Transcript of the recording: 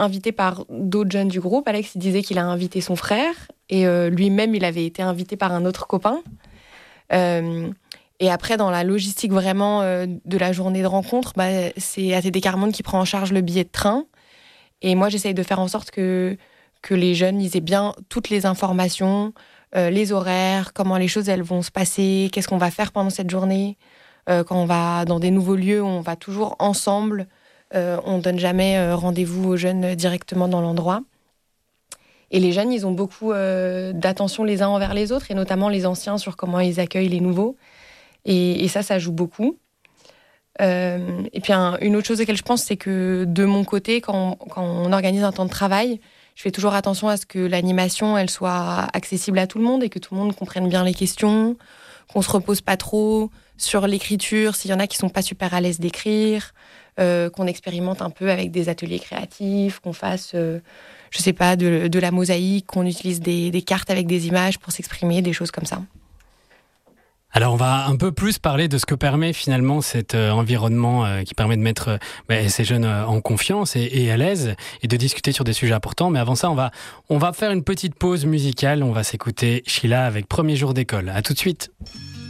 invité par d'autres jeunes du groupe. Alex, il disait qu'il a invité son frère. Et lui-même, il avait été invité par un autre copain. Et après, dans la logistique vraiment de la journée de rencontre, c'est ATD Quart Monde qui prend en charge le billet de train. Et moi, j'essaye de faire en sorte que les jeunes ils aient bien toutes les informations, les horaires, comment les choses elles vont se passer, qu'est-ce qu'on va faire pendant cette journée. Quand on va dans des nouveaux lieux, on va toujours ensemble. On ne donne jamais rendez-vous aux jeunes directement dans l'endroit. Et les jeunes, ils ont beaucoup d'attention les uns envers les autres, et notamment les anciens sur comment ils accueillent les nouveaux. Et ça joue beaucoup. Et puis une autre chose auquel je pense, c'est que de mon côté, quand on organise un temps de travail, je fais toujours attention à ce que l'animation elle soit accessible à tout le monde et que tout le monde comprenne bien les questions, qu'on se repose pas trop sur l'écriture, s'il y en a qui sont pas super à l'aise d'écrire, qu'on expérimente un peu avec des ateliers créatifs, qu'on fasse, je sais pas, de la mosaïque, qu'on utilise des cartes avec des images pour s'exprimer, des choses comme ça. Alors on va un peu plus parler de ce que permet finalement cet environnement qui permet de mettre ces jeunes en confiance et à l'aise et de discuter sur des sujets importants. Mais avant ça, on va faire une petite pause musicale. On va s'écouter Sheila avec Premier jour d'école. À tout de suite.